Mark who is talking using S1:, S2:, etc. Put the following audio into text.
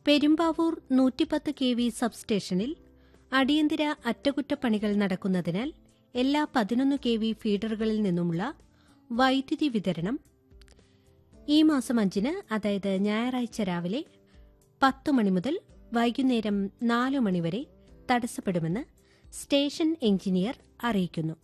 S1: Perumbavoor 110 kV സബ്സ്റ്റേഷനിൽ അടിയന്തര അറ്റകുറ്റപ്പണികൾ നടക്കുന്നതിനാൽ എല്ലാ 11 kV ഫീഡറുകളിൽ നിന്നുമുള്ള വൈദ്യുതി വിതരണം ഈ മാസം 5-ന്, അതായത് ഞായറാഴ്ച രാവിലെ 10 മണി മുതൽ വൈകുന്നേരം 4 മണിവരെ തടസ്സപ്പെടുമെന്ന് സ്റ്റേഷൻ എഞ്ചിനീയർ അറിയിക്കുന്നു.